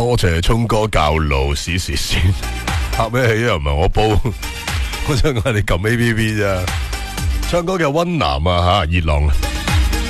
多謝聰哥教路試試先，拍咩戲又唔係我煲，我想嗌你撳 APP 咋。唱歌嘅溫男啊吓，熱浪。